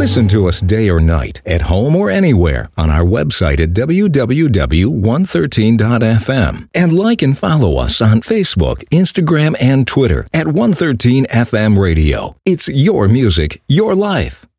Listen to us day or night, at home or anywhere, on our website at www.113.fm. And like and follow us on Facebook, Instagram, and Twitter at 113 FM Radio. It's your music, your life.